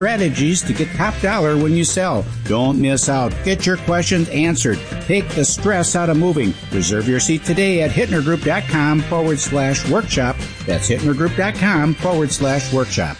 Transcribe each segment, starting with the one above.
Strategies to get top dollar when you sell. Don't miss out. Get your questions answered. Take the stress out of moving. Reserve your seat today at hittnergroup.com/workshop. That's hittnergroup.com/workshop.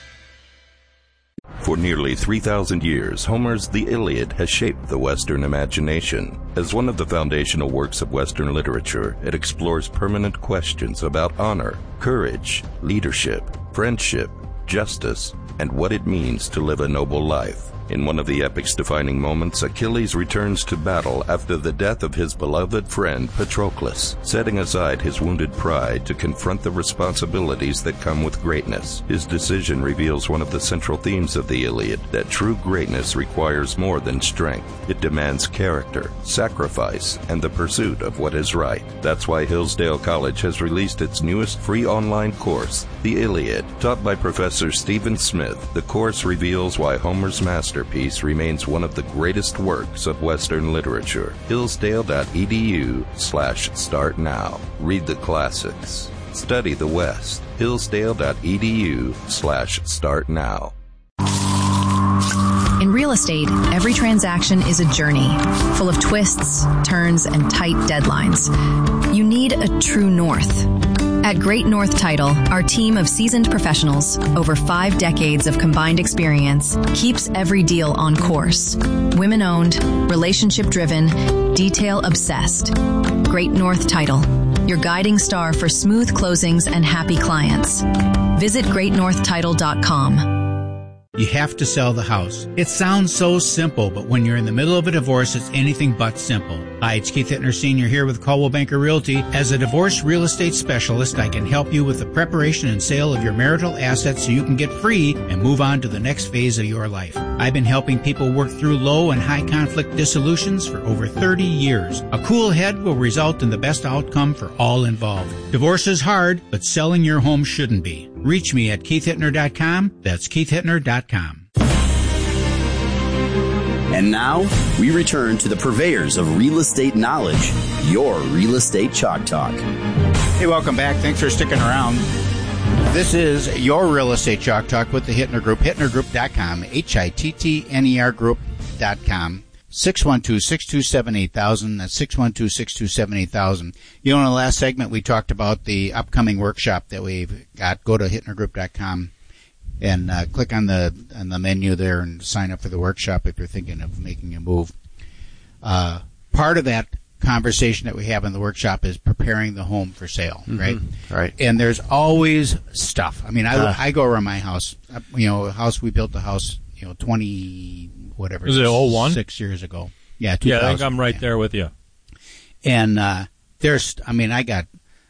For nearly 3,000 years, Homer's The Iliad has shaped the Western imagination. As one of the foundational works of Western literature, it explores permanent questions about honor, courage, leadership, friendship, justice, and what it means to live a noble life. In one of the epic's defining moments, Achilles returns to battle after the death of his beloved friend Patroclus, setting aside his wounded pride to confront the responsibilities that come with greatness. His decision reveals one of the central themes of the Iliad, that true greatness requires more than strength. It demands character, sacrifice, and the pursuit of what is right. That's why Hillsdale College has released its newest free online course, The Iliad. Taught by Professor Stephen Smith, the course reveals why Homer's masterpiece remains one of the greatest works of Western literature. Hillsdale.edu/start now. Read the classics. Study the West. Hillsdale.edu/start now. In real estate, every transaction is a journey, full of twists, turns, and tight deadlines. You need a true north. At Great North Title, our team of seasoned professionals, over 5 decades of combined experience, keeps every deal on course. Women-owned, relationship-driven, detail-obsessed. Great North Title, your guiding star for smooth closings and happy clients. Visit greatnorthtitle.com. You have to sell the house. It sounds so simple, but when you're in the middle of a divorce, it's anything but simple. Hi, it's Keith Hittner Sr. here with Coldwell Banker Realty. As a divorce real estate specialist, I can help you with the preparation and sale of your marital assets so you can get free and move on to the next phase of your life. I've been helping people work through low and high conflict dissolutions for over 30 years. A cool head will result in the best outcome for all involved. Divorce is hard, but selling your home shouldn't be. Reach me at KeithHittner.com. That's KeithHittner.com. And now, we return to the purveyors of real estate knowledge, your Real Estate Chalk Talk. Hey, welcome back. Thanks for sticking around. This is your Real Estate Chalk Talk with the Hittner Group, HittnerGroup.com, HITTNER Group.com. 612-627-8000. That's 612-627-8000. You know, in the last segment, we talked about the upcoming workshop that we've got. Go to HittnerGroup.com and click on the menu there and sign up for the workshop if you're thinking of making a move. Part of that conversation that we have in the workshop is preparing the home for sale, right? Right. And there's always stuff. I mean, I go around my house. We built the house, 20... whatever. Is it 01? 6 years ago. Yeah, 2000. Yeah, I think I'm right there with you. And I got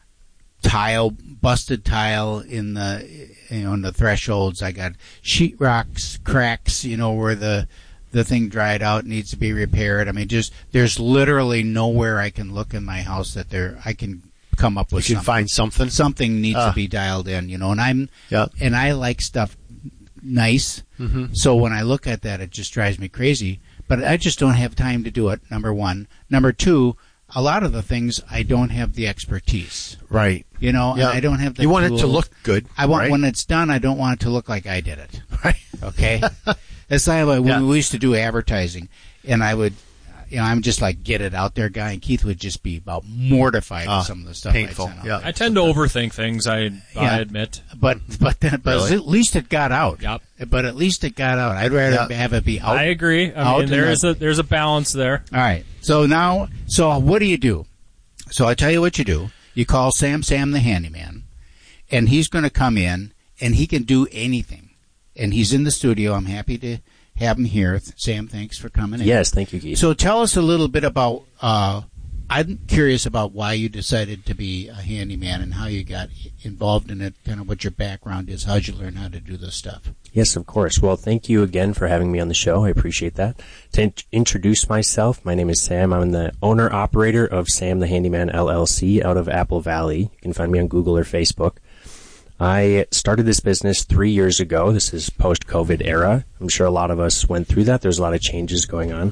busted tile in the thresholds. I got sheetrocks, cracks, where the thing dried out, needs to be repaired. I mean, there's literally nowhere I can look in my house that I can come up with. You can find something. Something needs to be dialed in, and I like stuff nice. Mm-hmm. So when I look at that, it just drives me crazy. But I just don't have time to do it, number one. Number two, a lot of the things I don't have the expertise. Right. And I don't have the You want tools. it to look good. When it's done, I don't want it to look like I did it. Right. Okay? It's like when we used to do advertising, and I would, I'm just like, get it out there guy, and Keith would just be about mortified with some of the stuff painful. I sent out. I tend to overthink things, I admit. But Really? at least it got out. Yep. But at least it got out. I'd rather have it be out. I agree. I mean, there's a balance there. All right. So what do you do? So I tell you what you do. You call Sam the handyman, and he's going to come in, and he can do anything. And he's in the studio. I'm happy to have him here. Sam, thanks for coming in. Yes, thank you, Keith. So tell us a little bit about, I'm curious about why you decided to be a handyman and how you got involved in it, kind of what your background is. How'd you learn how to do this stuff? Yes, of course. Well, thank you again for having me on the show. I appreciate that. To introduce myself, my name is Sam. I'm the owner-operator of Sam the Handyman LLC out of Apple Valley. You can find me on Google or Facebook. I started this business 3 years ago. This is post-COVID era. I'm sure a lot of us went through that. There's a lot of changes going on.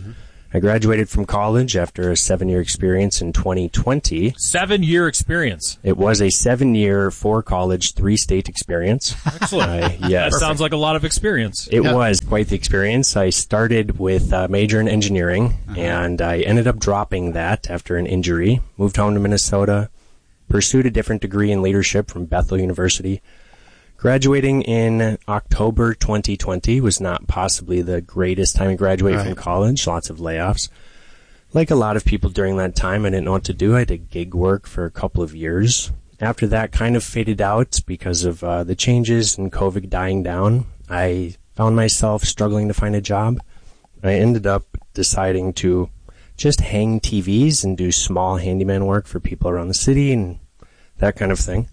I graduated from college after a 7-year experience in 2020. 7-year experience. It was a 7-year, 4-college, 3-state experience. Excellent. Yes. That sounds like a lot of experience. It was quite the experience. I started with a major in engineering, and I ended up dropping that after an injury. Moved home to Minnesota, pursued a different degree in leadership from Bethel University. Graduating in October 2020 was not possibly the greatest time to graduate from college. Lots of layoffs. Like a lot of people during that time, I didn't know what to do. I did gig work for a couple of years. After that kind of faded out because of the changes and COVID dying down. I found myself struggling to find a job. I ended up deciding to just hang TVs and do small handyman work for people around the city and that kind of thing.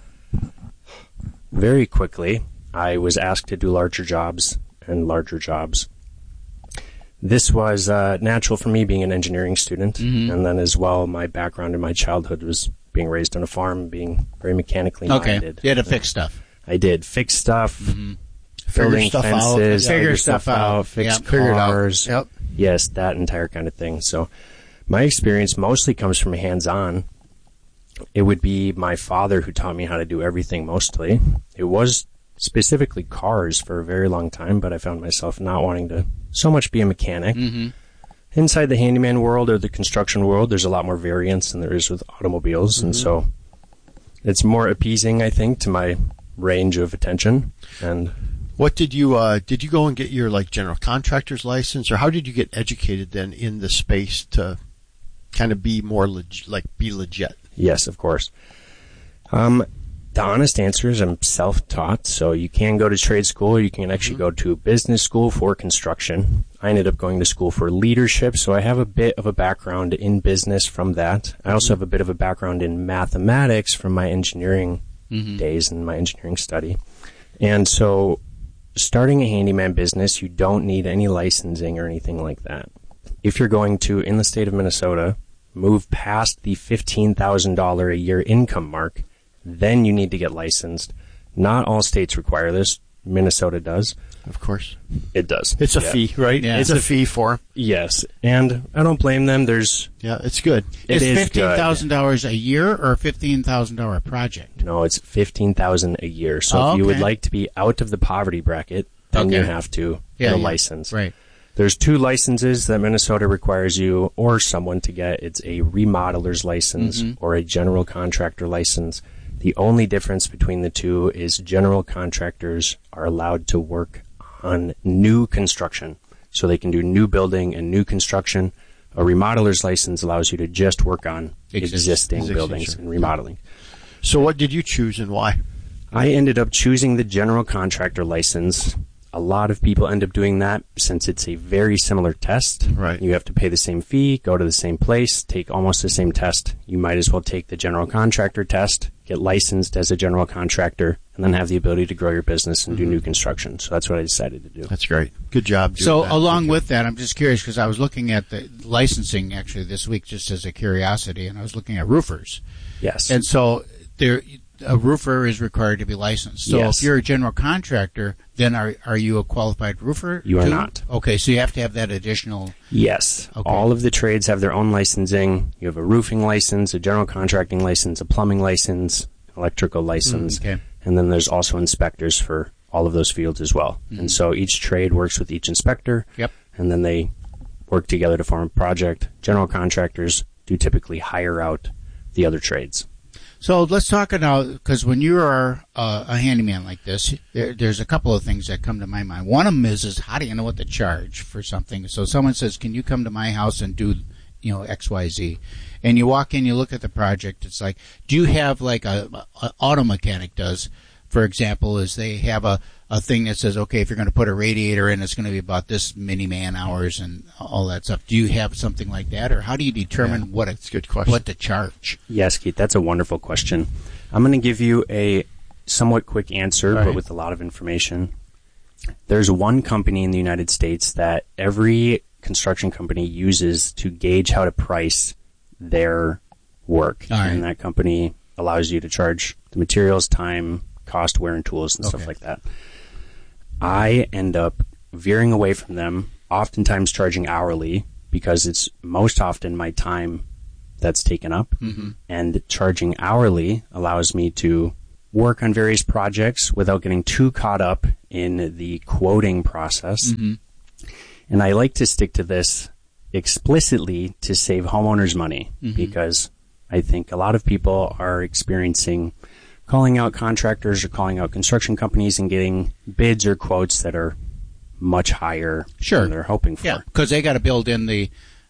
Very quickly, I was asked to do larger jobs and larger jobs. This was natural for me being an engineering student, and then as well, my background in my childhood was being raised on a farm, being very mechanically minded. You had to fix stuff. I did. Fix stuff, Figure building stuff fences, out. figure stuff out, fix cars. Yep. Yes, that entire kind of thing. So my experience mostly comes from hands-on. It would be my father who taught me how to do everything mostly. It was specifically cars for a very long time, but I found myself not wanting to so much be a mechanic. Inside the handyman world or the construction world, there's a lot more variance than there is with automobiles, and so it's more appeasing, I think, to my range of attention. And what did you go and get your general contractor's license, or how did you get educated then in the space to kind of be more be legit? Yes, of course. The honest answer is I'm self-taught, so you can go to trade school, or you can actually go to business school for construction. I ended up going to school for leadership, so I have a bit of a background in business from that. I also have a bit of a background in mathematics from my engineering days and my engineering study. And so starting a handyman business, you don't need any licensing or anything like that. If you're going to, in the state of Minnesota, move past the $15,000 a year income mark, then you need to get licensed. Not all states require this. Minnesota does. Of course. It does. It's a fee, right? Yeah. It's a fee for. Yes. And I don't blame them. Yeah, it's good. Is $15,000 a year or a $15,000 project? No, it's $15,000 a year. So if you would like to be out of the poverty bracket, then you have to get a license. Right. There's 2 licenses that Minnesota requires you or someone to get. It's a remodeler's license or a general contractor license. The only difference between the two is general contractors are allowed to work on new construction. So they can do new building and new construction. A remodeler's license allows you to just work on existing buildings and remodeling. So what did you choose and why? I ended up choosing the general contractor license. A lot of people end up doing that since it's a very similar test. Right. You have to pay the same fee, go to the same place, take almost the same test. You might as well take the general contractor test, get licensed as a general contractor, and then have the ability to grow your business and do new construction. So that's what I decided to do. That's great. Good job. So along with that, I'm just curious because I was looking at the licensing actually this week just as a curiosity, and I was looking at roofers. Yes. And so a roofer is required to be licensed. So if you're a general contractor, then are you a qualified roofer? You are not. Okay, so you have to have that additional. Yes. Okay. All of the trades have their own licensing. You have a roofing license, a general contracting license, a plumbing license, electrical license, Okay. and then there's also inspectors for all of those fields as well. And so each trade works with each inspector, Yep. and then they work together to form a project. General contractors do typically hire out the other trades. So let's talk about, because when you are a handyman like this, there's a couple of things that come to my mind. One of them is how do you know what to charge for something? So someone says, can you come to my house and do, X, Y, Z? And you walk in, you look at the project. It's like, do you have like a auto mechanic does, for example, is they have a thing that says, okay, if you're going to put a radiator in, it's going to be about this many man hours and all that stuff. Do you have something like that, or how do you determine what to charge? Yes, Keith, that's a wonderful question. I'm going to give you a somewhat quick answer, but with a lot of information. There's one company in the United States that every construction company uses to gauge how to price their work. All right. And that company allows you to charge the materials, time, cost, wear, and tools, and stuff like that. I end up veering away from them, oftentimes charging hourly, because it's most often my time that's taken up. Mm-hmm. And charging hourly allows me to work on various projects without getting too caught up in the quoting process. Mm-hmm. And I like to stick to this explicitly to save homeowners money, Mm-hmm. because I think a lot of people are experiencing calling out contractors or calling out construction companies and getting bids or quotes that are much higher Sure. than they're hoping for. Yeah, because they got to build in the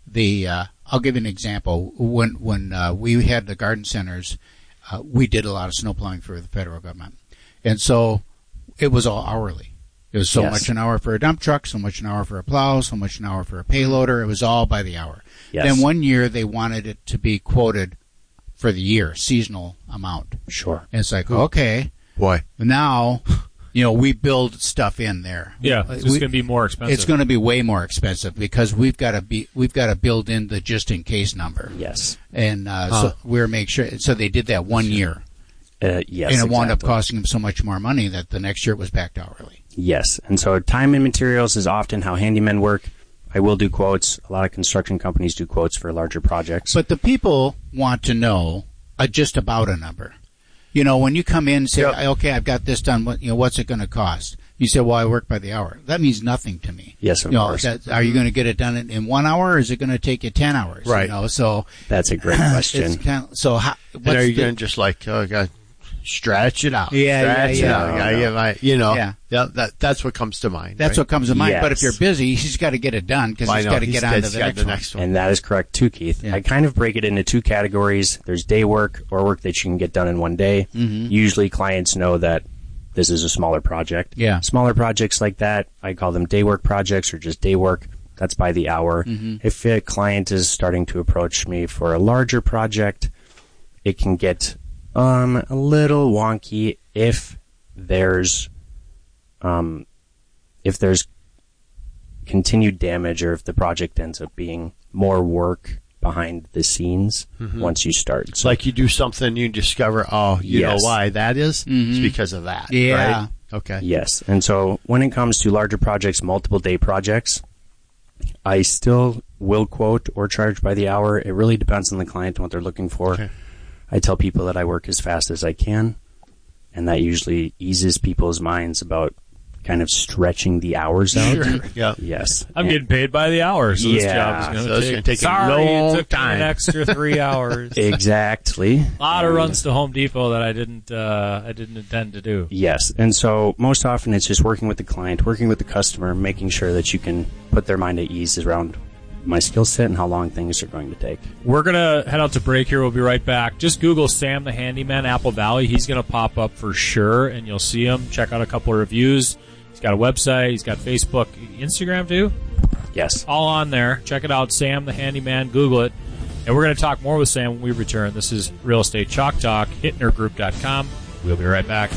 I'll give you an example. When we had the garden centers, we did a lot of snow plowing for the federal government, and so it was all hourly. It was so Yes. much an hour for a dump truck, so much an hour for a plow, so much an hour for a payloader. It was all by the hour. Yes. Then one year they wanted it to be quoted for the year, seasonal amount. Sure. And it's like, okay, Boy. now, we build stuff in there. Yeah, it's just going to be more expensive. It's going to be way more expensive because we've got to build in the just in case number. Yes. And so we're make sure. So they did that 1 year, Yes. and it wound up exactly. costing them so much more money that the next year it was back to hourly. Yes. And so time and materials is often how handymen work. I will do quotes. A lot of construction companies do quotes for larger projects. But the people want to know just about a number. When you come in and say, Yep. okay, I've got this done, what's it going to cost? You say, well, I work by the hour. That means nothing to me. Yes, of course. Are you going to get it done in 1 hour, or is it going to take you 10 hours? Right. So That's a great question. it's kind of, so how, And are you going to just stretch it out? Yeah, stretch yeah, it out. Yeah. Yeah, that's what comes to mind. That's right? what comes to mind. Yes. But if you're busy, he's got to get it done because I he's know. got to get on to the got next one. And that is correct too, Keith. Yeah. I kind of break it into two categories. There's day work or work that you can get done in one day. Mm-hmm. Usually clients know that this is a smaller project. Yeah. Smaller projects like that, I call them day work projects or just day work. That's by the hour. Mm-hmm. If a client is starting to approach me for a larger project, it can get a little wonky if there's continued damage or if the project ends up being more work behind the scenes once you start. It's like you do something, you discover, you Yes. know why that is? It's because of that. Yeah. Right? Okay. Yes. And so when it comes to larger projects, multiple day projects, I still will quote or charge by the hour. It really depends on the client and what they're looking for. Okay. I tell people that I work as fast as I can, and that usually eases people's minds about kind of stretching the hours out. Sure. Yeah. Yes. I'm getting paid by the hour, so this Yeah. job is So going it's to gonna take a Sorry, long it took me time. an extra 3 hours. Exactly. A lot of runs to Home Depot that I didn't intend to do. Yes. And so most often it's just working with the client, working with the customer, making sure that you can put their mind at ease around my skill set and how long things are going to take. We're going to head out to break here. We'll be right back. Just Google Sam the Handyman, Apple Valley. He's going to pop up for sure, and you'll see him. Check out a couple of reviews. He's got a website. He's got Facebook, Instagram too. Yes. All on there. Check it out, Sam the Handyman. Google it. And we're going to talk more with Sam when we return. This is Real Estate Chalk Talk, HittnerGroup.com. We'll be right back.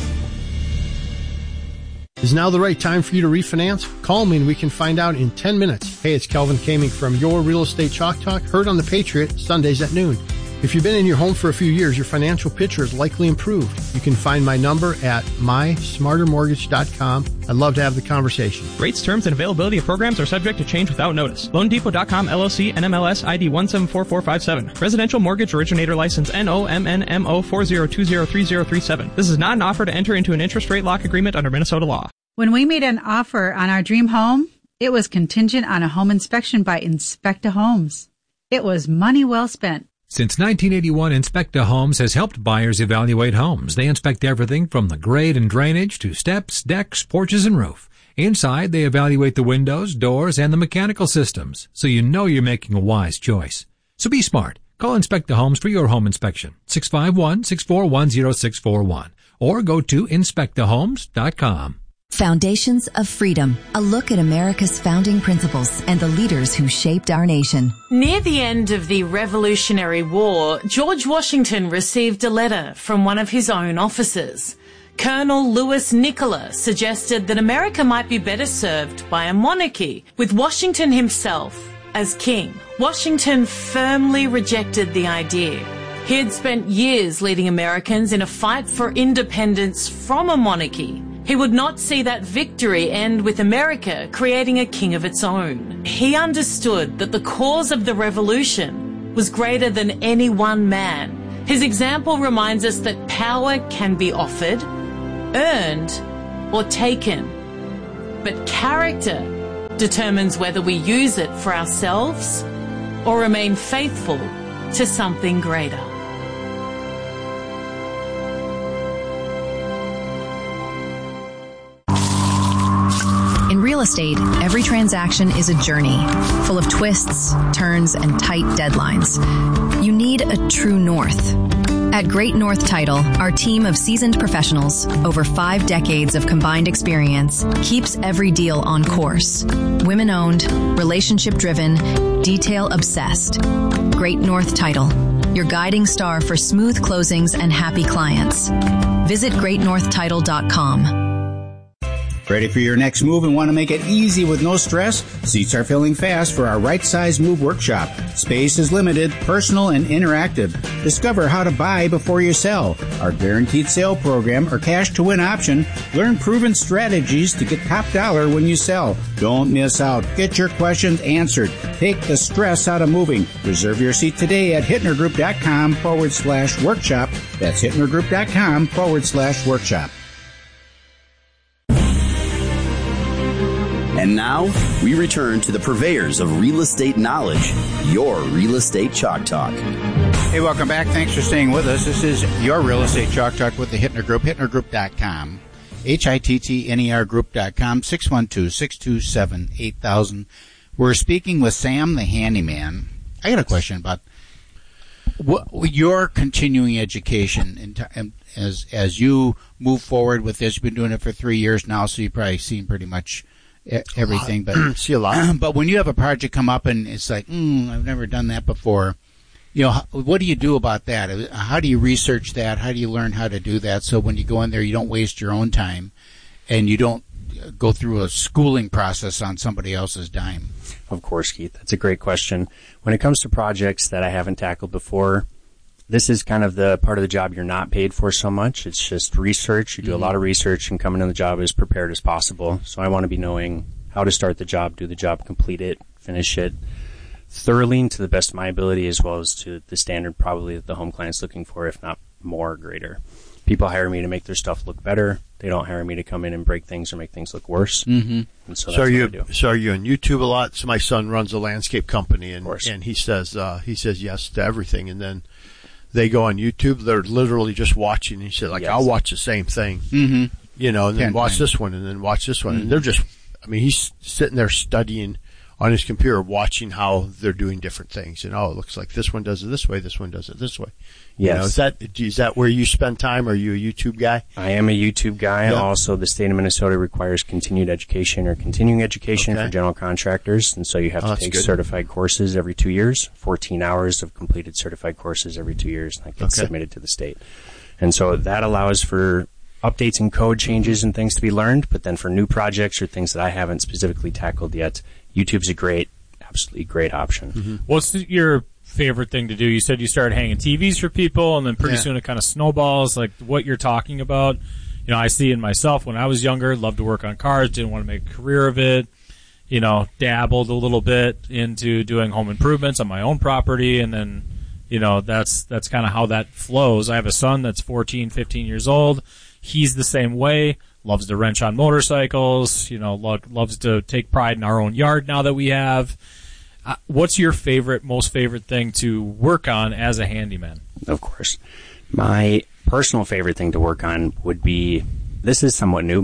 Is now the right time for you to refinance? Call me and we can find out in 10 minutes. Hey, it's Kelvin Kaming from Your Real Estate Chalk Talk, heard on the Patriot, Sundays at noon. If you've been in your home for a few years, your financial picture is likely improved. You can find my number at mysmartermortgage.com. I'd love to have the conversation. Rates, terms, and availability of programs are subject to change without notice. LoanDepot.com LLC NMLS ID 174457. Residential Mortgage Originator License NOMNMO 40203037. This is not an offer to enter into an interest rate lock agreement under Minnesota law. When we made an offer on our dream home, it was contingent on a home inspection by Inspecta Homes. It was money well spent. Since 1981, Inspecta Homes has helped buyers evaluate homes. They inspect everything from the grade and drainage to steps, decks, porches, and roof. Inside, they evaluate the windows, doors, and the mechanical systems, so you know you're making a wise choice. So be smart. Call Inspecta Homes for your home inspection, 651-641-0641, or go to inspectahomes.com. Foundations of Freedom, a look at America's founding principles and the leaders who shaped our nation. Near the end of the Revolutionary War, George Washington received a letter from one of his own officers. Colonel Louis Nicola suggested that America might be better served by a monarchy, with Washington himself as king. Washington firmly rejected the idea. He had spent years leading Americans in a fight for independence from a monarchy. He would not see that victory end with America creating a king of its own. He understood that the cause of the revolution was greater than any one man. His example reminds us that power can be offered, earned, or taken. But character determines whether we use it for ourselves or remain faithful to something greater. In real estate, every transaction is a journey, full of twists, turns, and tight deadlines. You need a true north. At Great North Title, our team of seasoned professionals, over 5 decades of combined experience, keeps every deal on course. Women-owned, relationship-driven, detail-obsessed. Great North Title, your guiding star for smooth closings and happy clients. Visit greatnorthtitle.com. Ready for your next move and want to make it easy with no stress? Seats are filling fast for our Right Size Move workshop. Space is limited, personal, and interactive. Discover how to buy before you sell. Our guaranteed sale program or cash to win option. Learn proven strategies to get top dollar when you sell. Don't miss out. Get your questions answered. Take the stress out of moving. Reserve your seat today at hittnergroup.com/workshop. That's hittnergroup.com/workshop. And now, we return to the purveyors of real estate knowledge, your Real Estate Chalk Talk. Hey, welcome back. Thanks for staying with us. This is your Real Estate Chalk Talk with the Hittner Group, hittnergroup.com, HITTNER Group.com, 612-627-8000. We're speaking with Sam the Handyman. I got a question about your continuing education as you move forward with this. You've been doing it for 3 years now, so you've probably seen pretty much everything, but see a lot. But when you have a project come up and it's like, I've never done that before, what do you do about that? How do you research that? How do you learn how to do that? So when you go in there, you don't waste your own time and you don't go through a schooling process on somebody else's dime. Of course, Keith. That's a great question. When it comes to projects that I haven't tackled before, this is kind of the part of the job you're not paid for so much. It's just research. You do a lot of research and coming in the job as prepared as possible. So I want to be knowing how to start the job, do the job, complete it, finish it thoroughly and to the best of my ability, as well as to the standard probably that the home client's looking for, if not more greater. People hire me to make their stuff look better. They don't hire me to come in and break things or make things look worse. Mm-hmm. And so that's what I do. So are you on YouTube a lot? So my son runs a landscape company, and he says yes to everything, and then they go on YouTube. They're literally just watching. He said, I'll watch the same thing, and then watch this one, and then watch this one. And they're just, he's sitting there studying on his computer, watching how they're doing different things. And, it looks like this one does it this way, this one does it this way. Yes. Is that where you spend time? Are you a YouTube guy? I am a YouTube guy. Yeah. Also, the state of Minnesota requires continuing education for general contractors. And so you have to take certified courses every 2 years, 14 hours of completed certified courses every 2 years. And that gets submitted to the state. And so that allows for updates and code changes and things to be learned. But then for new projects or things that I haven't specifically tackled yet, YouTube's absolutely great option. Mm-hmm. What's your favorite thing to do? You said you started hanging TVs for people, and then pretty soon it kind of snowballs, like what you're talking about. I see in myself when I was younger, loved to work on cars, didn't want to make a career of it, dabbled a little bit into doing home improvements on my own property, and then, that's kind of how that flows. I have a son that's 14, 15 years old. He's the same way. Loves to wrench on motorcycles, loves to take pride in our own yard now that we have. What's your most favorite thing to work on as a handyman? Of course. My personal favorite thing to work on would be, this is somewhat new,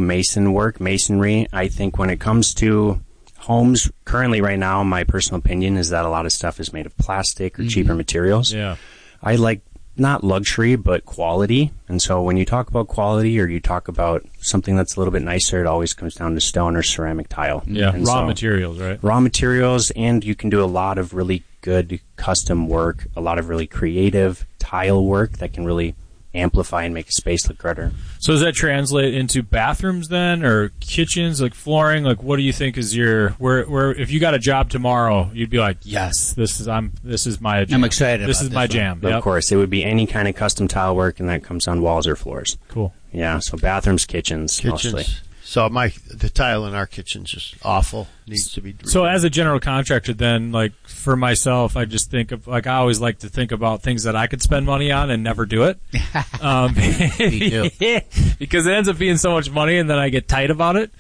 masonry. I think when it comes to homes, currently right now, my personal opinion is that a lot of stuff is made of plastic or cheaper materials. Yeah. I like not luxury, but quality. And so when you talk about quality or you talk about something that's a little bit nicer, it always comes down to stone or ceramic tile. Yeah, and raw materials, right? Raw materials, and you can do a lot of really good custom work, a lot of really creative tile work that can really amplify and make a space look better. So does that translate into bathrooms then, or kitchens, like flooring? Like, what do you think is your where if you got a job tomorrow, you'd be like, yes, this is my jam. I'm excited. This is my jam. Of course, it would be any kind of custom tile work, and that comes on walls or floors. Cool. Yeah. So bathrooms, kitchens. Mostly. So the tile in our kitchen's just awful. Needs to be. So as a general contractor, then, like for myself, I just think of I always like to think about things that I could spend money on and never do it. Me too. Because it ends up being so much money, and then I get tight about it.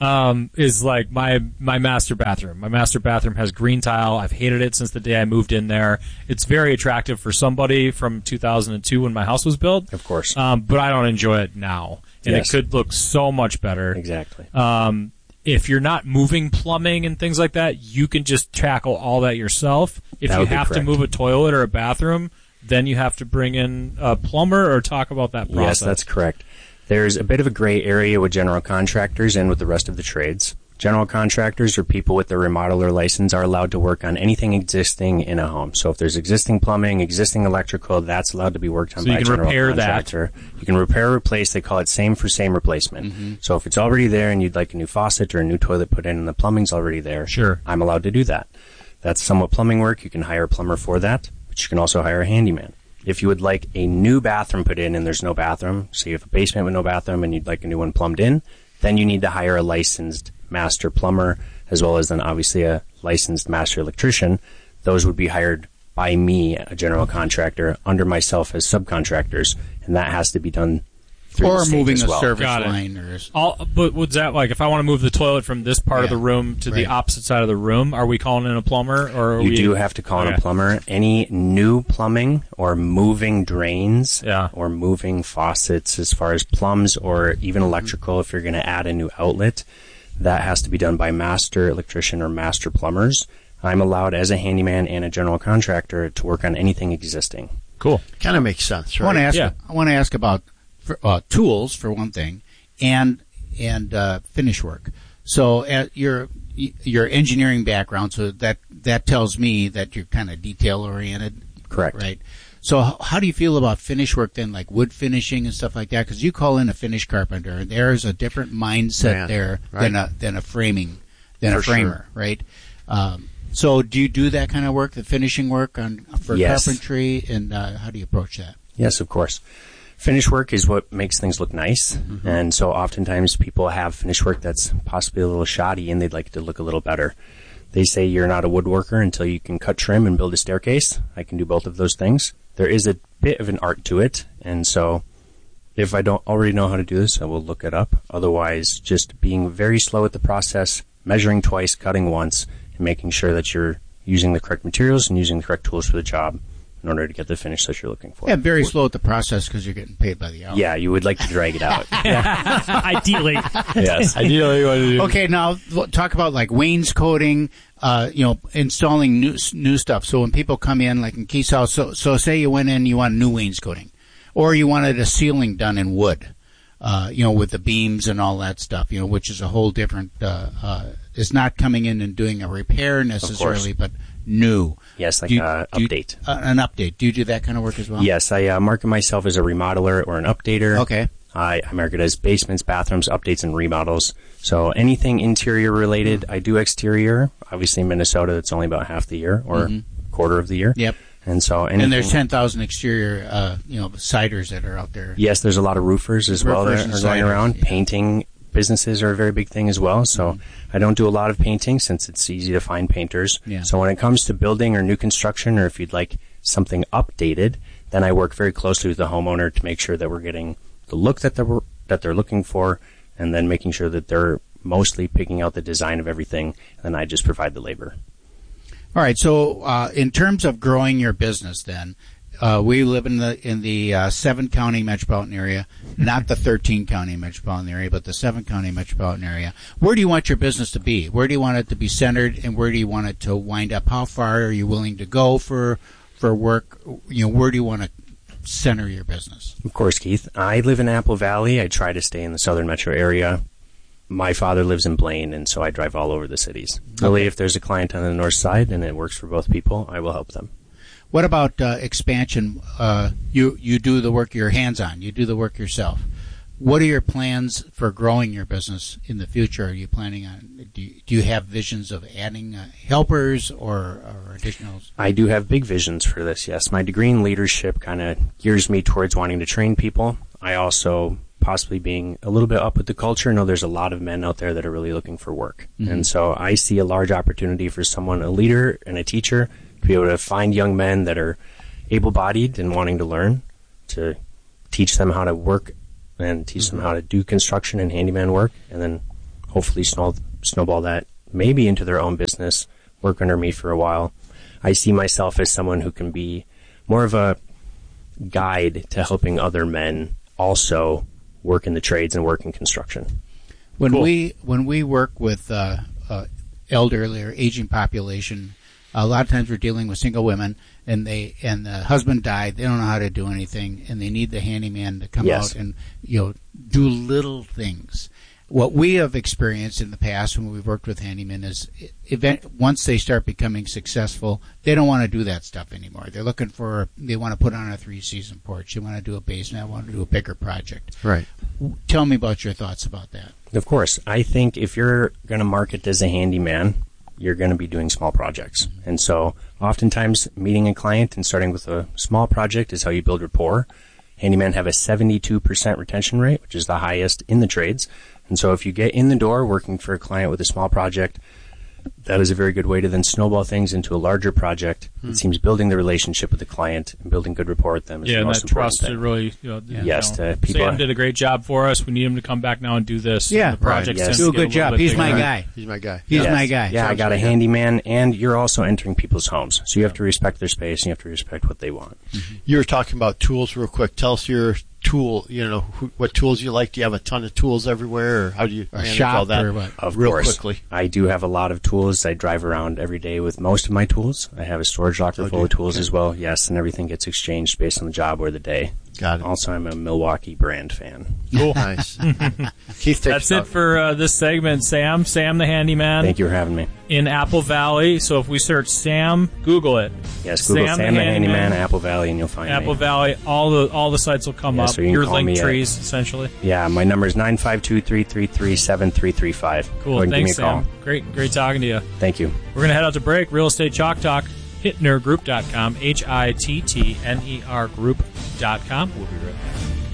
Is like my master bathroom. My master bathroom has green tile. I've hated it since the day I moved in there. It's very attractive for somebody from 2002 when my house was built. Of course. But I don't enjoy it now. And It could look so much better. Exactly. If you're not moving plumbing and things like that, you can just tackle all that yourself. If you have to move a toilet or a bathroom, then you have to bring in a plumber or talk about that process. Yes, that's correct. There's a bit of a gray area with general contractors and with the rest of the trades. General contractors or people with their remodeler license are allowed to work on anything existing in a home. So if there's existing plumbing, existing electrical, that's allowed to be worked on by a general contractor. You can repair or replace. They call it same for same replacement. Mm-hmm. So if it's already there and you'd like a new faucet or a new toilet put in and the plumbing's already there, sure, I'm allowed to do that. That's somewhat plumbing work. You can hire a plumber for that, but you can also hire a handyman. If you would like a new bathroom put in and there's no bathroom, so you have a basement with no bathroom and you'd like a new one plumbed in, then you need to hire a licensed master plumber, as well as then obviously a licensed master electrician. Those would be hired by me, a general contractor, under myself as subcontractors, and that has to be done through the state moving as well. a service line. But what's that like? If I want to move the toilet from this part of the room to the opposite side of the room, are we calling in a plumber? Or you do have to call in a plumber. Any new plumbing or moving drains or moving faucets as far as plumbs or even electrical, if you're going to add a new outlet, that has to be done by master electrician or master plumbers. I'm allowed as a handyman and a general contractor to work on anything existing. Cool. Kind of makes sense, right? I want to ask about tools for one thing, and finish work. So your engineering background, so that tells me that you're kind of detail oriented. Correct. Right. So how do you feel about finish work then, like wood finishing and stuff like that? Because you call in a finish carpenter, and there's a different mindset than a framer, right? So do you do that kind of work, the finishing work for carpentry, and how do you approach that? Yes, of course. Finish work is what makes things look nice, and so oftentimes people have finish work that's possibly a little shoddy, and they'd like it to look a little better. They say you're not a woodworker until you can cut, trim, and build a staircase. I can do both of those things. There is a bit of an art to it, and so if I don't already know how to do this, I will look it up. Otherwise, just being very slow at the process, measuring twice, cutting once, and making sure that you're using the correct materials and using the correct tools for the job in order to get the finish that you're looking for. Yeah, very slow at the process because you're getting paid by the hour. Yeah, you would like to drag it out. Ideally. Yes. Ideally, what to do. Okay, now talk about like wainscoting, installing new stuff. So when people come in, like in Keith's house, so say you went in, you want new wainscoting, or you wanted a ceiling done in wood, with the beams and all that stuff, which is a whole different, it's not coming in and doing a repair necessarily, but new. Yes, like an update. An update. Do you do that kind of work as well? Yes, I market myself as a remodeler or an updater. Okay. I market as basements, bathrooms, updates, and remodels. So anything interior related. I do exterior. Obviously in Minnesota, it's only about half the year or a quarter of the year. Yep. And so and there's 10,000 exterior, siders that are out there. Yes, there's a lot of roofers as well that are going around. Yeah. Painting businesses are a very big thing as well. So I don't do a lot of painting since it's easy to find painters. Yeah. So when it comes to building or new construction, or if you'd like something updated, then I work very closely with the homeowner to make sure that we're getting the look that they're looking for, and then making sure that they're mostly picking out the design of everything, and then I just provide the labor. All right. So in terms of growing your business, then we live in the 7-county metropolitan area, not the 13-county metropolitan area, but the 7-county metropolitan area. Where do you want your business to be? Where do you want it to be centered, and where do you want it to wind up? How far are you willing to go for work? Where do you want to center your business? Of course, Keith. I live in Apple Valley. I try to stay in the southern metro area. My father lives in Blaine, and so I drive all over the cities. Really, if there's a client on the north side and it works for both people, I will help them. What about expansion? You do the work, you're hands-on. You do the work yourself. What are your plans for growing your business in the future? Are you planning on? Do you have visions of adding helpers or additionals? I do have big visions for this. Yes, my degree in leadership kind of gears me towards wanting to train people. I also, possibly being a little bit up with the culture, know there's a lot of men out there that are really looking for work, and so I see a large opportunity for someone, a leader and a teacher, to be able to find young men that are able-bodied and wanting to learn, to teach them how to work and teach them how to do construction and handyman work, and then hopefully snowball that maybe into their own business, work under me for a while. I see myself as someone who can be more of a guide to helping other men also work in the trades and work in construction. When we work with elderly or aging population, a lot of times we're dealing with single women, and the husband died. They don't know how to do anything, and they need the handyman to come out and do little things. What we have experienced in the past when we've worked with handymen is once they start becoming successful, they don't want to do that stuff anymore. They want to put on a 3-season porch. They want to do a basement. They want to do a bigger project. Right. Tell me about your thoughts about that. Of course. I think if you're going to market as a handyman, you're going to be doing small projects. And so oftentimes meeting a client and starting with a small project is how you build rapport. Handymen have a 72% retention rate, which is the highest in the trades. And so if you get in the door working for a client with a small project, that is a very good way to then snowball things into a larger project. It seems building the relationship with the client and building good rapport with them is the most important thing. Yeah, that trust really, yes, to people. Sam did a great job for us. We need him to come back now and do this. Yeah, the project do a good job. He's my guy. He's my guy. He's my guy. Yeah, I got a handyman, and you're also entering people's homes. So you have to respect their space, and you have to respect what they want. You were talking about tools real quick. Tell us your tool, what tools you like. Do you have a ton of tools everywhere, or how do you manage all that? Of real course. Quickly. I do have a lot of tools. I drive around every day with most of my tools. I have a storage locker full of tools as well. Yes, and everything gets exchanged based on the job or the day. Got it. Also, I'm a Milwaukee brand fan. Cool. Nice. Keith, that's it for this segment. Sam the Handyman. Thank you for having me. In Apple Valley. So if we search Sam, Google it. Yes, Google Sam the Handyman, Apple Valley, and you'll find Apple Valley. All the sites will come up. So you your link trees, essentially. Yeah, my number is 952-333-7335. Cool. Thanks, Sam. Great talking to you. Thank you. We're going to head out to break. Real Estate Chalk Talk. HittnerGroup.com, HITTNER Group.com. We'll be right back.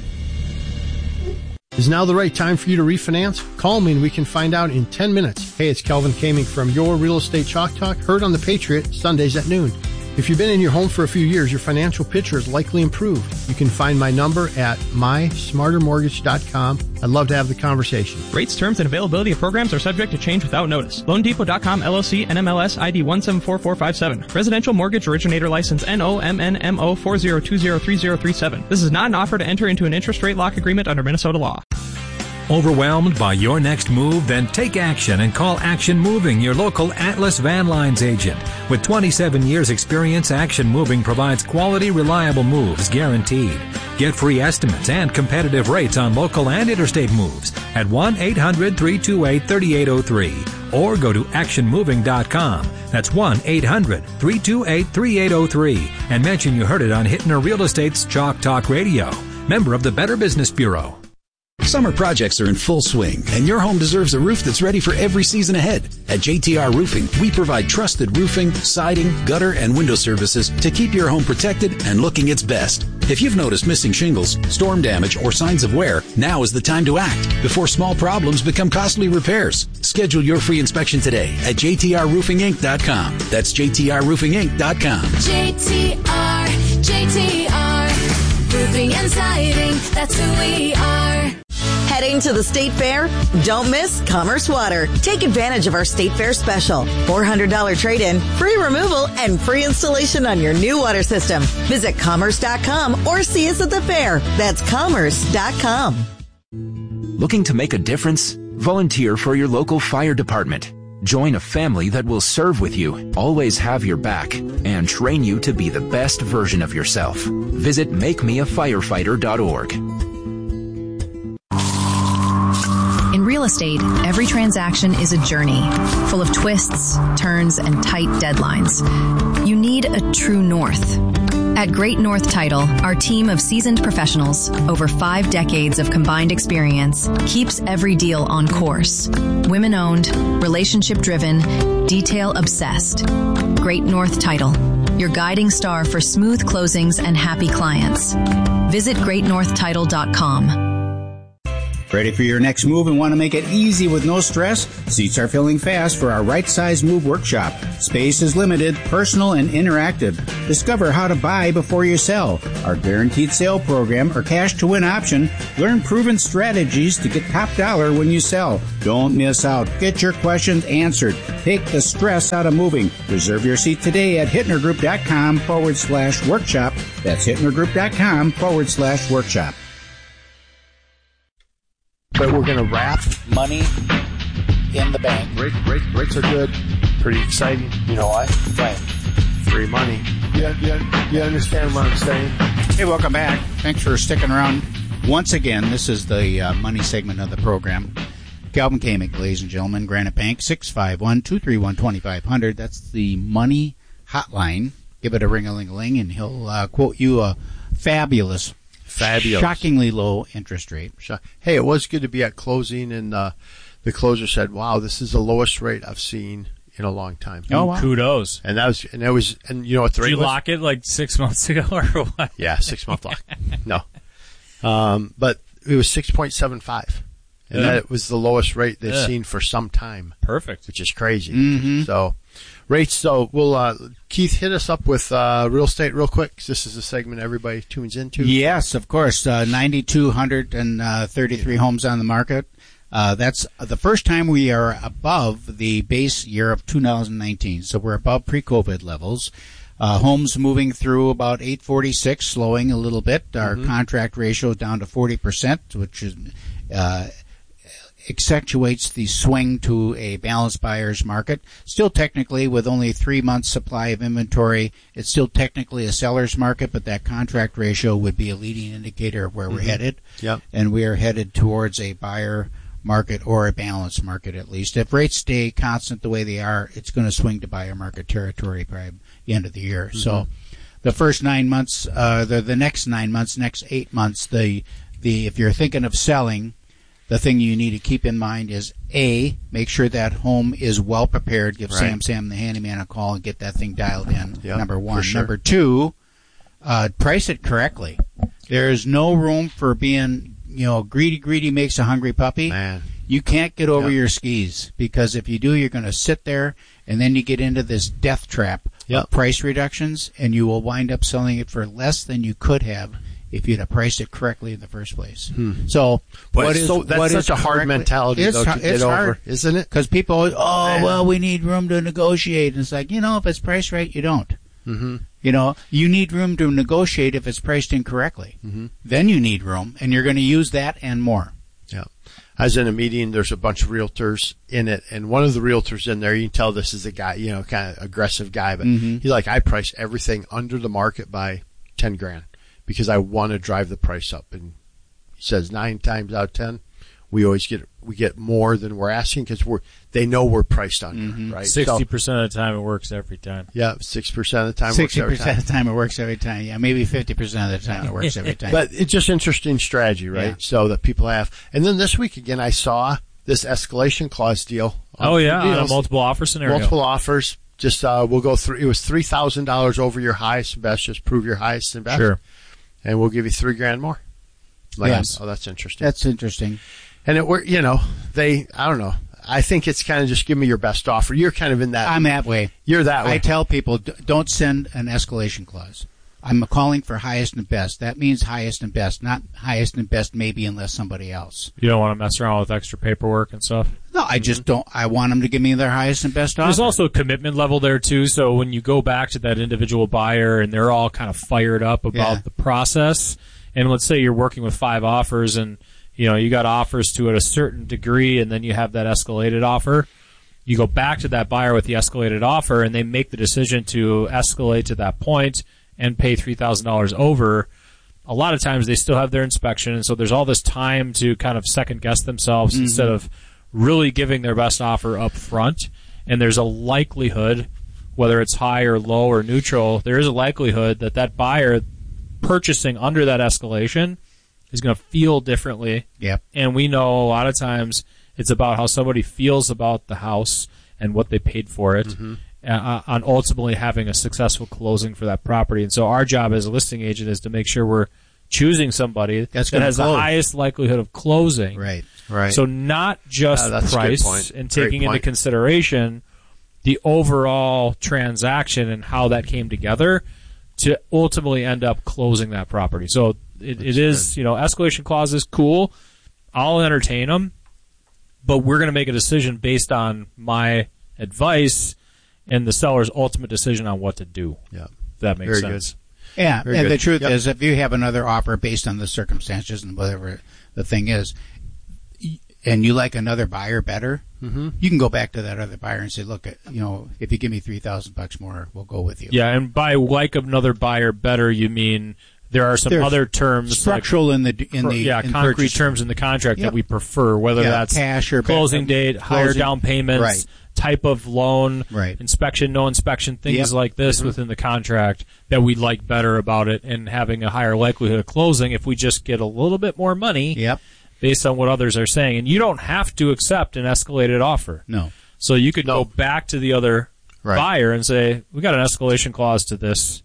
Is now the right time for you to refinance? Call me and we can find out in 10 minutes. Hey, it's Kelvin Kaming from Your Real Estate Chalk Talk, heard on The Patriot, Sundays at noon. If you've been in your home for a few years, your financial picture is likely improved. You can find my number at mysmartermortgage.com. I'd love to have the conversation. Rates, terms, and availability of programs are subject to change without notice. LoanDepot.com LLC NMLS ID 174457. Residential Mortgage Originator License NOMNMO 40203037. This is not an offer to enter into an interest rate lock agreement under Minnesota law. Overwhelmed by your next move? Then take action and call Action Moving, your local Atlas Van Lines agent. With 27 years experience, Action Moving provides quality, reliable moves guaranteed. Get free estimates and competitive rates on local and interstate moves at 1-800-328-3803 or go to actionmoving.com. That's 1-800-328-3803 and mention you heard it on Hittner Real Estate's Chalk Talk Radio, member of the Better Business Bureau. Summer projects are in full swing, and your home deserves a roof that's ready for every season ahead. At JTR Roofing, we provide trusted roofing, siding, gutter, and window services to keep your home protected and looking its best. If you've noticed missing shingles, storm damage, or signs of wear, now is the time to act before small problems become costly repairs. Schedule your free inspection today at jtrroofinginc.com. That's jtrroofinginc.com. JTR, roofing and siding, that's who we are. Heading to the State Fair? Don't miss Commerce Water. Take advantage of our State Fair special. $400 trade-in, free removal, and free installation on your new water system. Visit commerce.com or see us at the fair. That's commerce.com. Looking to make a difference? Volunteer for your local fire department. Join a family that will serve with you, always have your back, and train you to be the best version of yourself. Visit makemeafirefighter.org. In real real estate, every transaction is a journey, full of twists, turns, and tight deadlines. You need a true north. At Great North Title, our team of seasoned professionals, over 5 decades of combined experience, keeps every deal on course. Women-owned, relationship-driven, detail-obsessed. Great North Title, your guiding star for smooth closings and happy clients. Visit greatnorthtitle.com. Ready for your next move and want to make it easy with no stress? Seats are filling fast for our Right Size Move workshop. Space is limited, personal, and interactive. Discover how to buy before you sell. Our guaranteed sale program or cash to win option. Learn proven strategies to get top dollar when you sell. Don't miss out. Get your questions answered. Take the stress out of moving. Reserve your seat today at hittnergroup.com/workshop. That's hittnergroup.com/workshop. But we're going to wrap money in the bank. Rates are good. Pretty exciting. You know what? Right. Free money. You understand what I'm saying? Hey, welcome back. Thanks for sticking around. Once again, this is the money segment of the program. Calvin Kamick, ladies and gentlemen, Granite Bank, 651-231-2500. That's the money hotline. Give it a ring-a-ling-a-ling, and he'll quote you a fabulous, shockingly low interest rate. Hey, it was good to be at closing, and the closer said, "Wow, this is the lowest rate I've seen in a long time." Oh, wow. Kudos. And you know what the rate was? Did you lock it like 6 months ago or what? Yeah, 6-month lock. No, but it was 6.75, and that was the lowest rate they've seen for some time. Perfect, which is crazy. Mm-hmm. So. Rates, so we'll, Keith, hit us up with real estate real quick, 'cause this is a segment everybody tunes into. Yes, of course. 9,233 homes on the market. That's the first time we are above the base year of 2019, so we're above pre-COVID levels. Homes moving through about 846, slowing a little bit. Our contract ratio is down to 40%, which is accentuates the swing to a balanced buyer's market. Still technically, with only 3 months supply of inventory, it's still technically a seller's market, but that contract ratio would be a leading indicator of where we're headed. Yep. And we are headed towards a buyer market or a balanced market at least. If rates stay constant the way they are, it's going to swing to buyer market territory by the end of the year. So the first 9 months, the next 9 months, next 8 months, if you're thinking of selling, the thing you need to keep in mind is, A, make sure that home is well prepared. Give Sam the handyman a call and get that thing dialed in, number one. Sure. Number two, price it correctly. There is no room for being, greedy makes a hungry puppy. Man. You can't get over your skis, because if you do, you're going to sit there, and then you get into this death trap of price reductions, and you will wind up selling it for less than you could have if you'd have priced it correctly in the first place. So, that's such a hard mentality to get over, isn't it? Because people always, well, we need room to negotiate. And it's like, if it's priced right, you don't. Mm-hmm. You need room to negotiate if it's priced incorrectly. Then you need room, and you're going to use that and more. Yeah. I was in a meeting, there's a bunch of realtors in it, and one of the realtors in there, you can tell this is a guy, kind of aggressive guy, but he's like, I price everything under the market by $10,000. Because I want to drive the price up, and he says 9 times out of 10, we get more than we're asking, because they know we're priced under, right? 60% of the time it works every time. Yeah, 6% of the time. 60% of the time it works every time. Yeah, maybe 50% of the time it works every time. But it's just interesting strategy, right? Yeah. So that people have. And then this week again, I saw this escalation clause deal. On a multiple offer scenario. Multiple offers. Just we'll go through. It was $3,000 over your highest and best. Just prove your highest and best. Sure. And we'll give you $3,000 more. Yes. Oh, that's interesting. That's interesting. And I don't know. I think it's kind of just give me your best offer. You're kind of in that. I'm that way. You're that way. I tell people, don't send an escalation clause. I'm calling for highest and best. That means highest and best, not highest and best maybe unless somebody else. You don't want to mess around with extra paperwork and stuff? No, I just don't. I want them to give me their highest and best offer. There's also a commitment level there, too. So when you go back to that individual buyer and they're all kind of fired up about the process, and let's say you're working with 5 offers and you got offers to a certain degree, and then you have that escalated offer, you go back to that buyer with the escalated offer, and they make the decision to escalate to that point and pay $3,000 over. A lot of times they still have their inspection, and so there's all this time to kind of second guess themselves instead of really giving their best offer up front, and there's a likelihood, whether it's high or low or neutral, there is a likelihood that that buyer purchasing under that escalation is going to feel differently. Yep. And we know a lot of times it's about how somebody feels about the house and what they paid for it, on ultimately having a successful closing for that property. And so our job as a listing agent is to make sure we're choosing somebody that has the highest likelihood of closing. Right. So not just price and taking into consideration the overall transaction and how that came together to ultimately end up closing that property. So it is, escalation clauses, cool. I'll entertain them, but we're going to make a decision based on my advice and the seller's ultimate decision on what to do. Yeah. If that makes sense. Good. Yeah, Very and good. the truth is, if you have another offer based on the circumstances and whatever the thing is, and you like another buyer better, you can go back to that other buyer and say, look, if you give me $3,000 more, we'll go with you. Yeah, and by like another buyer better, you mean there are some other terms, structural concrete purchasing. terms in the contract that we prefer, whether that's cash or closing date, higher down payments, type of loan, inspection, no inspection, things like this within the contract that we like better about it, and having a higher likelihood of closing if we just get a little bit more money based on what others are saying. And you don't have to accept an escalated offer. No. So you could go back to the other buyer and say, we got an escalation clause to this.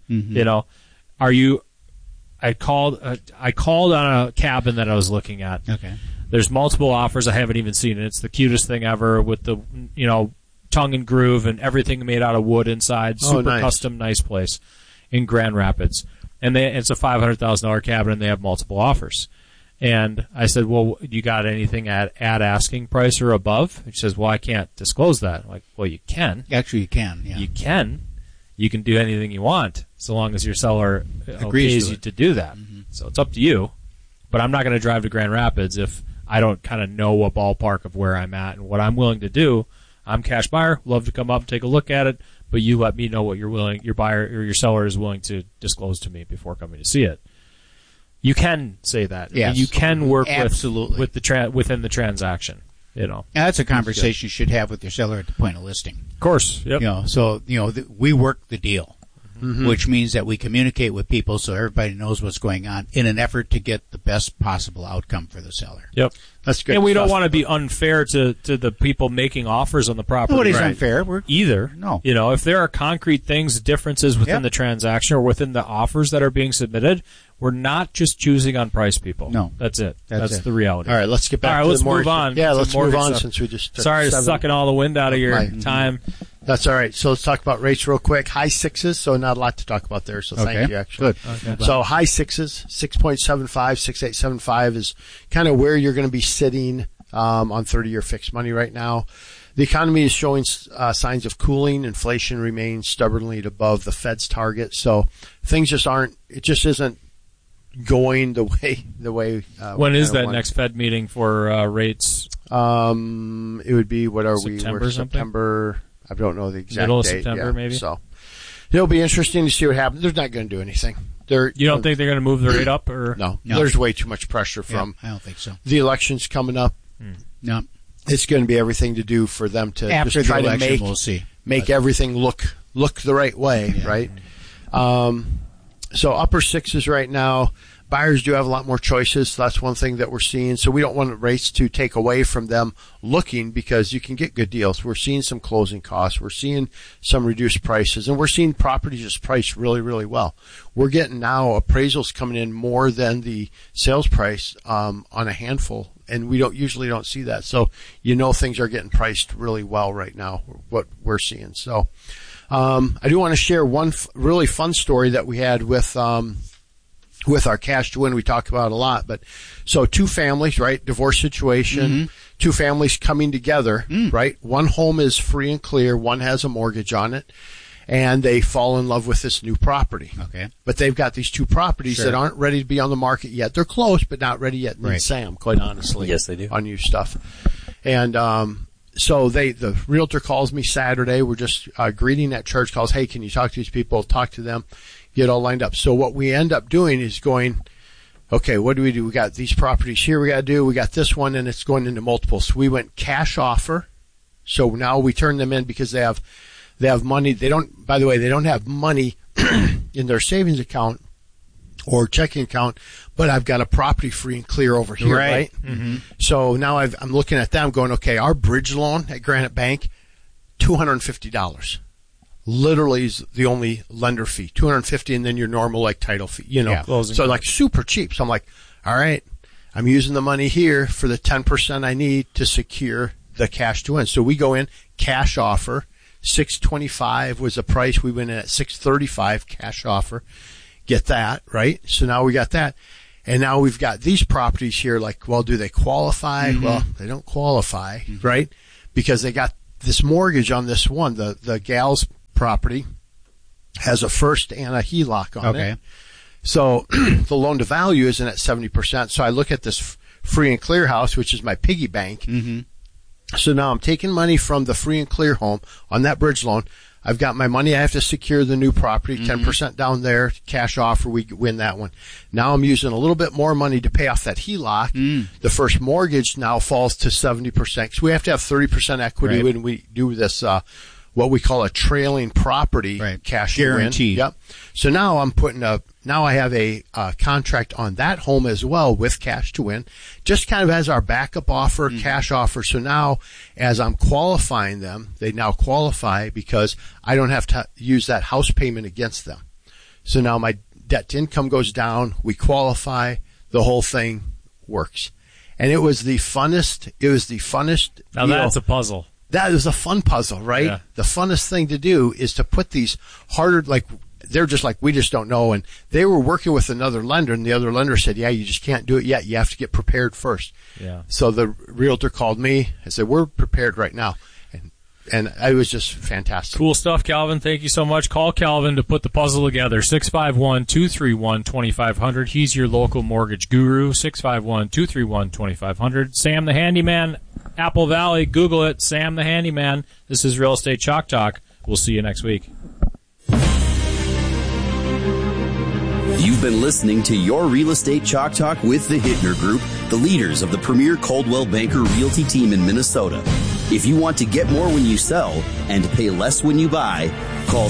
I called on a cabin that I was looking at. Okay. There's multiple offers. I haven't even seen it. It's the cutest thing ever with the, tongue and groove and everything made out of wood inside. Super custom, nice place in Grand Rapids. And it's a $500,000 cabin, and they have multiple offers. And I said, well, you got anything at asking price or above? He says, well, I can't disclose that. I'm like, well, you can. Actually, you can. Yeah. You can. You can do anything you want so long as your seller agrees you to do that. So it's up to you. But I'm not going to drive to Grand Rapids if I don't kind of know a ballpark of where I'm at and what I'm willing to do. I'm cash buyer, love to come up and take a look at it, but you let me know what your buyer or your seller is willing to disclose to me before coming to see it. You can say that. Yes. You can work Absolutely. within the transaction. Now, that's a conversation you should have with your seller at the point of listing. Of course. Yep. We work the deal. Which means that we communicate with people so everybody knows what's going on in an effort to get the best possible outcome for the seller. Yep. That's good. And we don't want to be unfair to the people making offers on the property. Nobody's unfair. Either. No. If there are concrete things, differences within the transaction or within the offers that are being submitted, we're not just choosing on price, people. No. That's it. That's the reality. All right, let's get back to let's the mortgage. move on. Yeah, let's move on stuff. since we just took Sorry to sucking all the wind out of your time. That's all right. So let's talk about rates real quick. High sixes, so not a lot to talk about there. So thank you, actually. Good. Okay. So high sixes, 6.75, 6.875 is kind of where you're going to be sitting on 30-year fixed money right now. The economy is showing signs of cooling. Inflation remains stubbornly above the Fed's target. So things just aren't. It just isn't going the way. When is that next Fed meeting for rates? It would be September. September. I don't know the exact middle date. Of September, maybe. So it'll be interesting to see what happens. They're not going to do anything. You don't think they're going to move the rate up, or no? There's way too much pressure from. I don't think so. The election's coming up. No, it's going to be everything to do for them to after just try the election, to make everything look the right way, right? So upper sixes right now. Buyers do have a lot more choices. So that's one thing that we're seeing. So we don't want rates to take away from them looking, because you can get good deals. We're seeing some closing costs. We're seeing some reduced prices, and we're seeing properties just priced really, really well. We're getting now appraisals coming in more than the sales price on a handful, and we usually don't see that. So things are getting priced really well right now, what we're seeing. So I do want to share one really fun story that we had with our cash to win. We talk about a lot, but so two families, right? Divorce situation, two families coming together, right? One home is free and clear. One has a mortgage on it, and they fall in love with this new property. Okay. But they've got these two properties that aren't ready to be on the market yet. They're close, but not ready yet. Right. Sam, quite honestly. Yes, they do. On new stuff. And, so the realtor calls me Saturday. We're just greeting at church, calls, hey, can you talk to these people? Talk to them, get all lined up. So what we end up doing is going, okay, what do? We got these properties here we got to do. We got this one, and it's going into multiples. So we went cash offer. So now we turn them in because they have money. They don't, by the way, they don't have money in their savings account or checking account, but I've got a property free and clear over here, right? Mm-hmm. So now I'm looking at them going, okay, our bridge loan at Granite Bank, $250. Literally is the only lender fee, $250, and then your normal like title fee, so like super cheap. So I'm like, all right, I'm using the money here for the 10% I need to secure the cash to win. So we go in, cash offer, $625 was the price. We went in at $635 cash offer. Get that, right? So now we got that. And now we've got these properties here, like, well, do they qualify? Mm-hmm. Well, they don't qualify, right? Because they got this mortgage on this one. The gal's property has a first and a HELOC on it. So the loan to value isn't at 70%. So I look at this free and clear house, which is my piggy bank. Mm-hmm. So now I'm taking money from the free and clear home on that bridge loan. I've got my money. I have to secure the new property, 10% down there, cash offer. We win that one. Now I'm using a little bit more money to pay off that HELOC. The first mortgage now falls to 70% because we have to have 30% equity when we do this, what we call a trailing property cash guarantee. Yep. So now now I have a contract on that home as well with cash to win, just kind of as our backup offer, cash offer. So now as I'm qualifying them, they now qualify because I don't have to use that house payment against them. So now my debt to income goes down. We qualify. The whole thing works. And it was the funnest. Now that's a puzzle. That is a fun puzzle, right? Yeah. The funnest thing to do is to put these harder, like, they're just like, we just don't know. And they were working with another lender, and the other lender said, yeah, you just can't do it yet. You have to get prepared first. Yeah. So the realtor called me and said, we're prepared right now. And it was just fantastic. Cool stuff, Calvin. Thank you so much. Call Calvin to put the puzzle together. 651-231-2500. He's your local mortgage guru. 651-231-2500. Sam the Handyman, Apple Valley. Google it. Sam the Handyman. This is Real Estate Chalk Talk. We'll see you next week. You've been listening to Your Real Estate Chalk Talk with the Hittner Group, the leaders of the premier Coldwell Banker Realty team in Minnesota. If you want to get more when you sell and pay less when you buy, call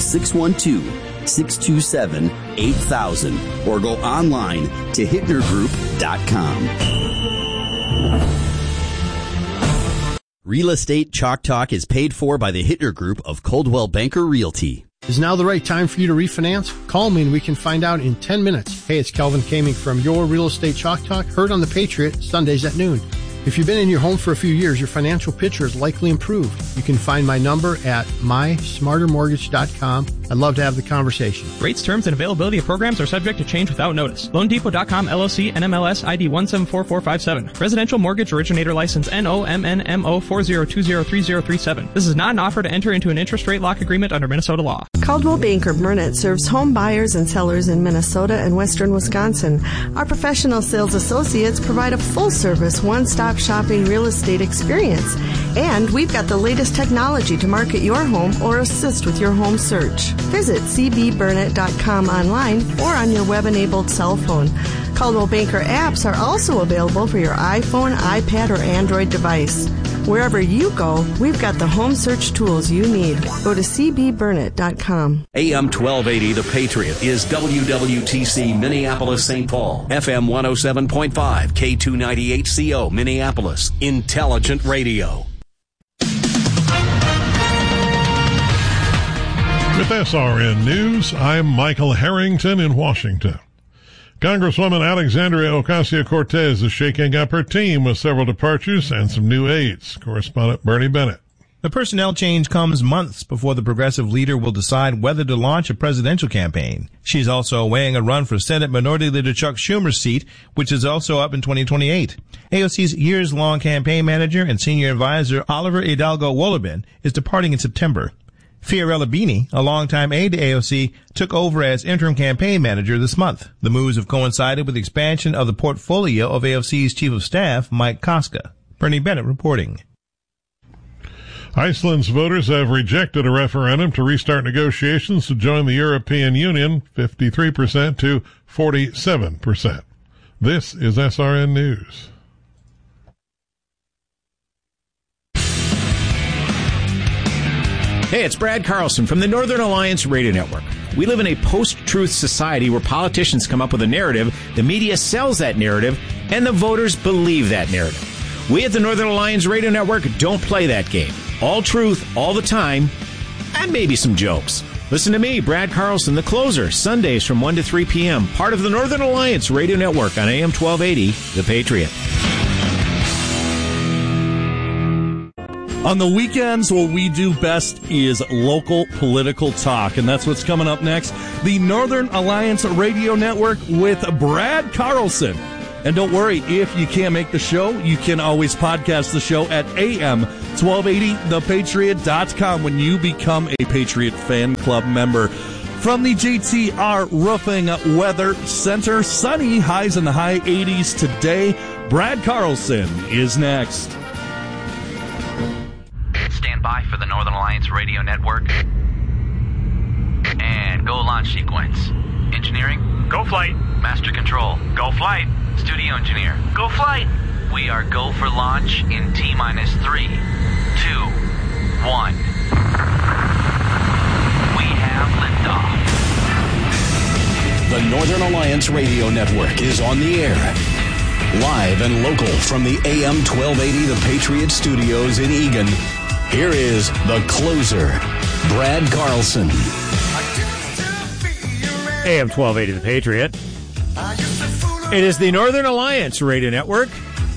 612-627-8000 or go online to hittnergroup.com. Real Estate Chalk Talk is paid for by the Hittner Group of Coldwell Banker Realty. Is now the right time for you to refinance? Call me and we can find out in 10 minutes. Hey, it's Kelvin Kaming from Your Real Estate Chalk Talk, heard on the Patriot, Sundays at noon. If you've been in your home for a few years, your financial picture is likely improved. You can find my number at mysmartermortgage.com. I'd love to have the conversation. Rates, terms, and availability of programs are subject to change without notice. LoanDepot.com LLC NMLS ID 1744457. Residential Mortgage Originator License NOMNMO 40203037. This is not an offer to enter into an interest rate lock agreement under Minnesota law. Coldwell Banker Burnett serves home buyers and sellers in Minnesota and western Wisconsin. Our professional sales associates provide a full-service, one-stop shopping real estate experience. And we've got the latest technology to market your home or assist with your home search. Visit cbburnett.com online or on your web-enabled cell phone. Coldwell Banker apps are also available for your iPhone, iPad, or Android device. Wherever you go, we've got the home search tools you need. Go to cbburnett.com. AM 1280, The Patriot, is WWTC Minneapolis, St. Paul. FM 107.5, K298CO, Minneapolis. Intelligent radio. With SRN News, I'm Michael Harrington in Washington. Congresswoman Alexandria Ocasio-Cortez is shaking up her team with several departures and some new aides. Correspondent Bernie Bennett. The personnel change comes months before the progressive leader will decide whether to launch a presidential campaign. She's also weighing a run for Senate Minority Leader Chuck Schumer's seat, which is also up in 2028. AOC's years-long campaign manager and senior advisor Oliver Hidalgo Wollerbin is departing in September. Fiorella Bini, a longtime aide to AOC, took over as interim campaign manager this month. The moves have coincided with the expansion of the portfolio of AOC's chief of staff, Mike Koska. Bernie Bennett reporting. Iceland's voters have rejected a referendum to restart negotiations to join the European Union, 53% to 47%. This is SRN News. Hey, it's Brad Carlson from the Northern Alliance Radio Network. We live in a post-truth society where politicians come up with a narrative, the media sells that narrative, and the voters believe that narrative. We at the Northern Alliance Radio Network don't play that game. All truth, all the time, and maybe some jokes. Listen to me, Brad Carlson, the closer, Sundays from 1 to 3 p.m., part of the Northern Alliance Radio Network on AM 1280, The Patriot. On the weekends, what we do best is local political talk, and that's what's coming up next. The Northern Alliance Radio Network with Brad Carlson. And don't worry, if you can't make the show, you can always podcast the show at AM1280thepatriot.com when you become a Patriot Fan Club member. From the JTR Roofing Weather Center, sunny, highs in the high 80s today. Brad Carlson is next. Stand by for the Northern Alliance Radio Network. And go launch sequence. Engineering, go flight. Master control, go flight. Studio engineer, go flight. We are go for launch in T-minus 3, 2, 1. We have liftoff. The Northern Alliance Radio Network is on the air. Live and local from the AM 1280 The Patriot Studios in Eagan. Here is the closer, Brad Carlson. AM 1280 The Patriot. It is the Northern Alliance Radio Network.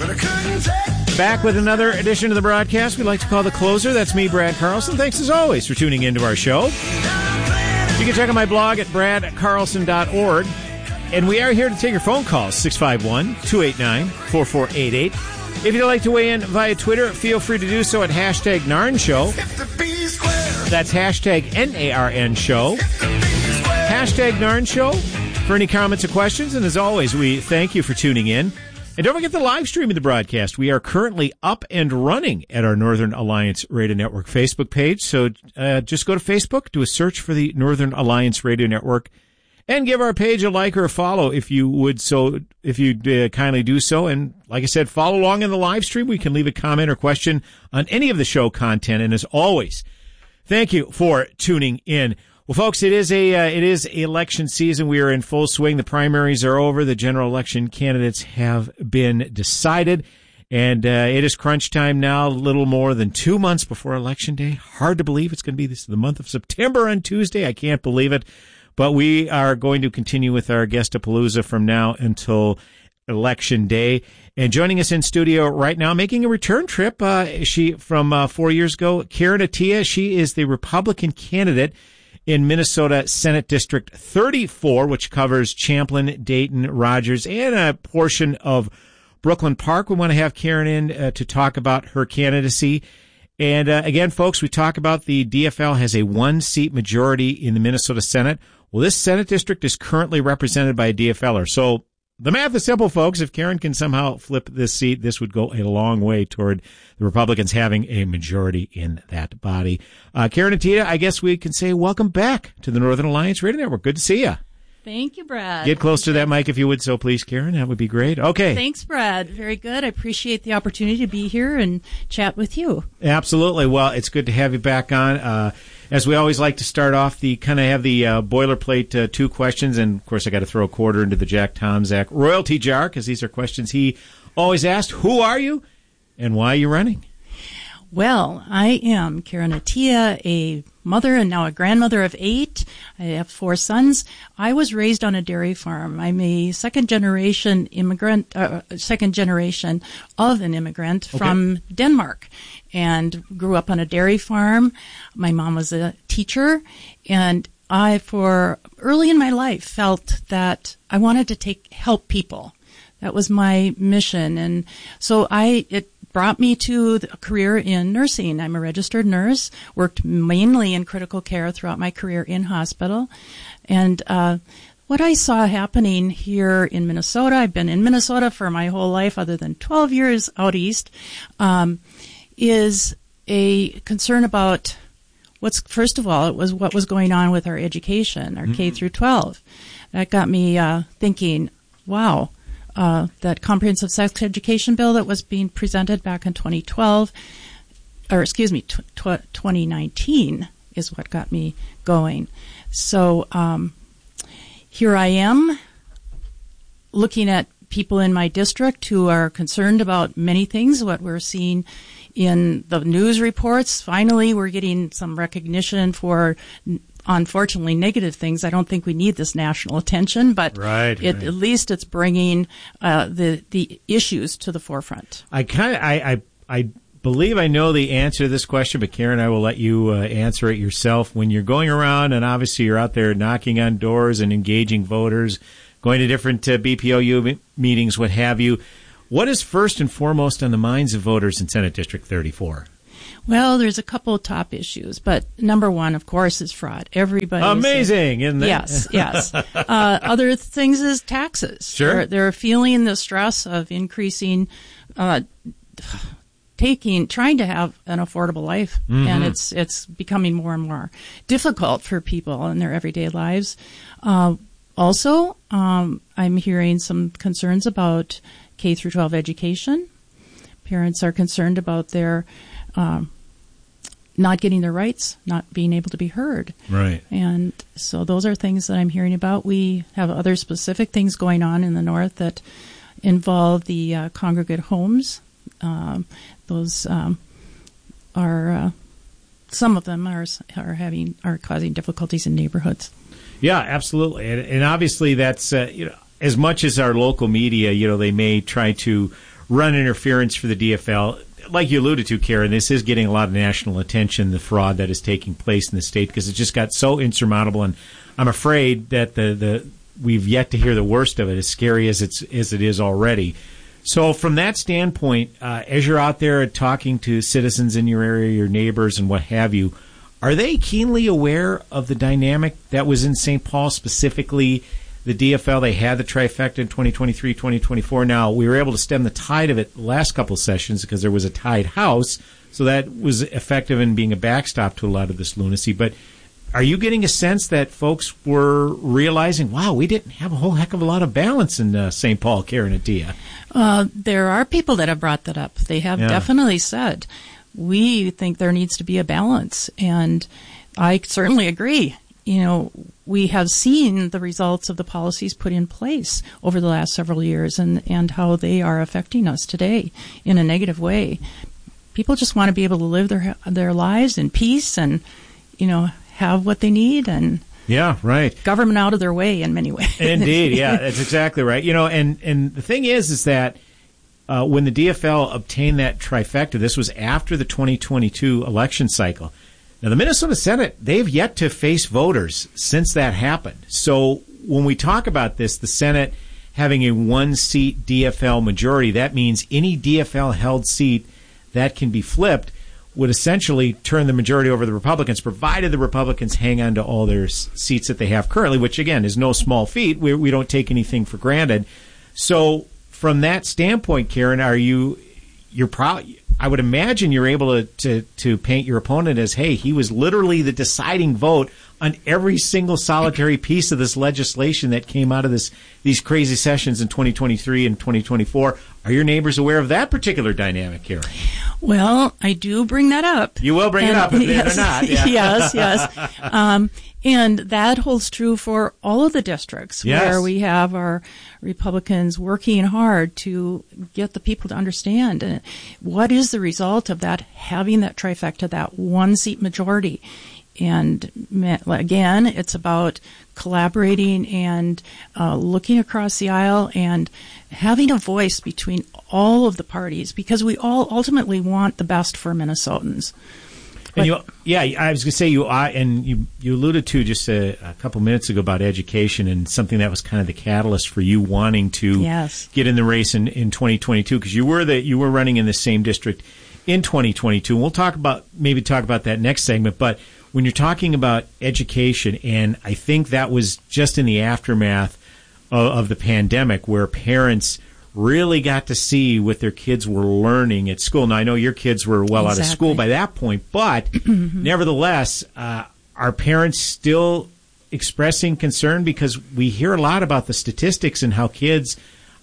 Back with another edition of the broadcast we like to call The Closer. That's me, Brad Carlson. Thanks as always for tuning into our show. You can check out my blog at bradcarlson.org. And we are here to take your phone calls, 651-289-4488. If you'd like to weigh in via Twitter, feel free to do so at hashtag Narn Show. That's hashtag NARN Show. Hashtag Narn Show for any comments or questions. And as always, we thank you for tuning in. And don't forget the live stream of the broadcast. We are currently up and running at our Northern Alliance Radio Network Facebook page. So just go to Facebook, do a search for the Northern Alliance Radio Network, and give our page a like or a follow if you would kindly do so. And like I said, follow along in the live stream. We can leave a comment or question on any of the show content. And as always, thank you for tuning in. Well, folks, it is election season. We are in full swing. The primaries are over. The general election candidates have been decided. And it is crunch time now, a little more than 2 months before Election Day. Hard to believe it's going to be the month of September on Tuesday. I can't believe it. But we are going to continue with our Guestapalooza from now until Election Day. And joining us in studio right now, making a return trip, she from 4 years ago, Karen Attiah. She is the Republican candidate in Minnesota Senate District 34, which covers Champlin, Dayton, Rogers, and a portion of Brooklyn Park. We want to have Karen in to talk about her candidacy. And again, folks, we talk about the DFL has a 1-seat majority in the Minnesota Senate. Well, this Senate district is currently represented by a DFLer. So the math is simple, folks. If Karen can somehow flip this seat, this would go a long way toward the Republicans having a majority in that body. Karen Attiah, I guess we can say welcome back to the Northern Alliance Radio Network. Good to see you. Thank you, Brad. Get close to that mic if you would so please, Karen. That would be great. Okay. Thanks, Brad. Very good. I appreciate the opportunity to be here and chat with you. Absolutely. Well, it's good to have you back on. As we always like to start off, have the boilerplate 2 questions. And, of course, I got to throw a quarter into the Jack Tomczak royalty jar because these are questions he always asked. Who are you and why are you running? Well, I am Karen Attiah, a mother and now a grandmother of 8. I have 4 sons. I was raised on a dairy farm. I'm a second generation of an immigrant from Denmark and grew up on a dairy farm. My mom was a teacher, and I, for early in my life, felt that I wanted to help people. That was my mission. And so it brought me to a career in nursing. I'm a registered nurse, worked mainly in critical care throughout my career in hospital. And what I saw happening here in Minnesota, I've been in Minnesota for my whole life other than 12 years out east, is a concern about first of all, it was what was going on with our education, our K through 12. That got me thinking, wow, that comprehensive sex education bill that was being presented back in 2019 is what got me going. So here I am looking at people in my district who are concerned about many things, what we're seeing in the news reports. Finally, we're getting some recognition for, unfortunately, negative things. I don't think we need this national attention, but at least it's bringing the issues to the forefront. I believe I know the answer to this question, but Karen, I will let you answer it yourself. When you're going around, and obviously you're out there knocking on doors and engaging voters, going to different BPOU meetings, what have you, what is first and foremost on the minds of voters in Senate District 34? Well, there's a couple of top issues, but number one, of course, is fraud. Everybody amazing, isn't it? Yes. Other things is taxes. Sure, they're feeling the stress of increasing, trying to have an affordable life, and it's becoming more and more difficult for people in their everyday lives. Also, I'm hearing some concerns about K through 12 education. Parents are concerned about their not getting their rights, not being able to be heard. Right. And so those are things that I'm hearing about. We have other specific things going on in the north that involve the congregate homes. Those are some of them are causing difficulties in neighborhoods. Yeah, absolutely, and obviously that's as much as our local media, they may try to run interference for the DFL. Like you alluded to, Karen, this is getting a lot of national attention, the fraud that is taking place in the state, because it just got so insurmountable, and I'm afraid that we've yet to hear the worst of it, as scary as it is already. So from that standpoint, as you're out there talking to citizens in your area, your neighbors and what have you, are they keenly aware of the dynamic that was in St. Paul, specifically the DFL? They had the trifecta in 2023, 2024. Now, we were able to stem the tide of it the last couple of sessions because there was a tied house, so that was effective in being a backstop to a lot of this lunacy. But are you getting a sense that folks were realizing, wow, we didn't have a whole heck of a lot of balance in St. Paul, Karen and Dia? There are people that have brought that up. They have definitely said, we think there needs to be a balance. And I certainly agree. We have seen the results of the policies put in place over the last several years and how they are affecting us today in a negative way. People just want to be able to live their lives in peace and, have what they need and government out of their way in many ways. Indeed, yeah, that's exactly right. And the thing is that when the DFL obtained that trifecta, this was after the 2022 election cycle. Now, the Minnesota Senate, they've yet to face voters since that happened. So when we talk about this, the Senate having a one-seat DFL majority, that means any DFL-held seat that can be flipped would essentially turn the majority over to the Republicans, provided the Republicans hang on to all their seats that they have currently, which, again, is no small feat. We don't take anything for granted. So from that standpoint, Karen, you're proud? I would imagine you're able to paint your opponent as, hey, he was literally the deciding vote on every single solitary piece of this legislation that came out of these crazy sessions in 2023 and 2024. Are your neighbors aware of that particular dynamic, Karen? Well, I do bring that up. You will bring it up if they're not. Yeah. Yes. And that holds true for all of the districts where we have our Republicans working hard to get the people to understand what is the result of that, having that trifecta, that one-seat majority. And again, it's about collaborating and looking across the aisle and having a voice between all of the parties, because we all ultimately want the best for Minnesotans. And I was going to say you alluded to just a couple minutes ago about education and something that was kind of the catalyst for you wanting to get in the race in 2022, because you were running in the same district in 2022. And we'll talk about that next segment. But when you're talking about education, and I think that was just in the aftermath of the pandemic, where parents really got to see what their kids were learning at school. Now, I know your kids were well out of school by that point, but nevertheless, are parents still expressing concern? Because we hear a lot about the statistics and how kids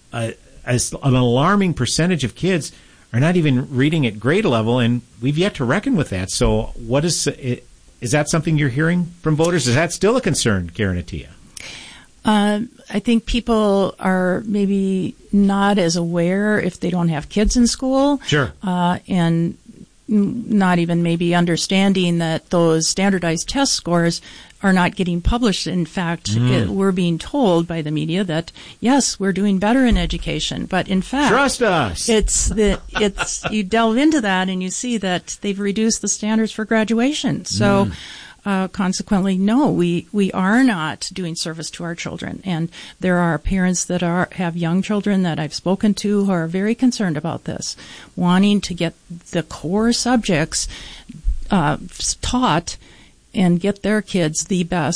an alarming percentage of kids are not even reading at grade level, and we've yet to reckon with that. So what is that something you're hearing from voters? Is that still a concern, Karen Attia? I think people are maybe not as aware if they don't have kids in school. Sure. And not even maybe understanding that those standardized test scores are not getting published. In fact, we're being told by the media that, yes, we're doing better in education. But in fact, trust us. It's you delve into that and you see that they've reduced the standards for graduation. So consequently, no, we are not doing service to our children. And there are parents that have young children that I've spoken to who are very concerned about this, wanting to get the core subjects taught and get their kids the best